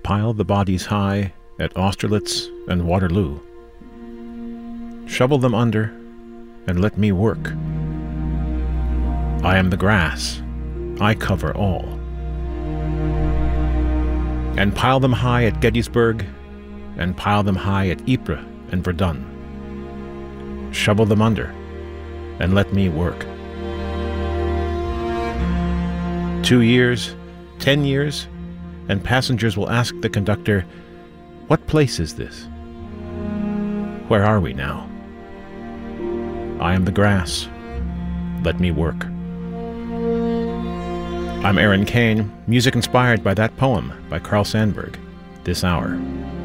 pile the bodies high at Austerlitz and Waterloo. Shovel them under, and let me work. I am the grass, I cover all. And pile them high at Gettysburg, and pile them high at Ypres and Verdun. Shovel them under, and let me work. 2 years, 10 years, and passengers will ask the conductor, "What place is this? Where are we now?" I am the grass. Let me work. I'm Aaron Kane, music inspired by that poem by Carl Sandburg, this hour.